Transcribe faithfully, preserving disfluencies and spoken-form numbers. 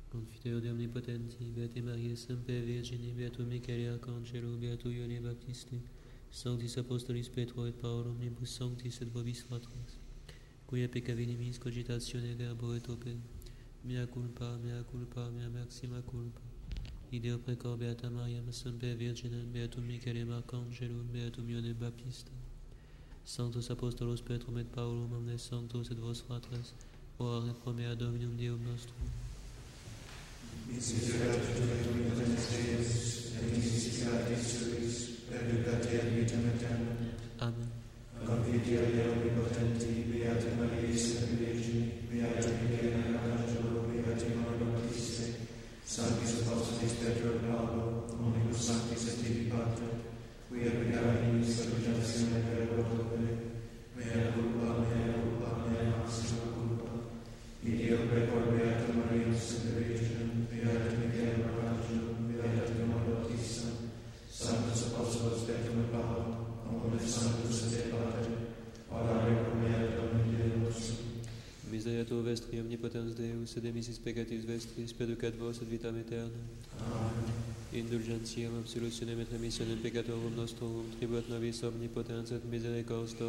Confiteor de omnipotenti, Beate Maria, Semper Virgine, Beatum Michael Arcangelo, Beato Ione Baptiste, Sanctis Apostolis Petro et Paolo, omnibus sanctis et vobis fratres, quia peccavinimis cogitatione verbo et opere, mea culpa, mea culpa, mea maxima culpa. Ideo precor Beata Maria, Semper Virgine, Beatum Michael Arcangelo, Beatum Ione Baptiste, Sanctus Apostolos Petrum et Paulum, omnes sanctos et vos fratres, ora et pro mea Dominum Deum nostrum. Misericorde tuae omnipotens Deus, et misericordiae suis, perducati ad vitam aeternam. Amen. Confidia Deo omnipotenti, Beata Maria, Semper Virgine, Beatum Michael Arcangelo, Beatum Ione Baptiste, Sanctis Apostolis Petro et Paolo, omnibus sanctis et tibi Pater, quia peccavinimis cogitatione verbo et opere, mea culpa, mea culpa, mea maxima culpa. Ideo precor Beata Maria, Semper Virgine, Beata Michael Arcangelo, Beata Ione Baptiste, Sanctus Apostolos Petrum et Paolo, omnes sanctus et Pater, ora pro mea Dominum Deum nostrum. Misereatur vestri omnipotens Deus, et demissis peccatis vestris, perducat vos et vitam aeternam. Amen. Indulgentiam, absolutionem et remissionem peccatorum nostrorum, tribuat nobis omnipotens et misericordias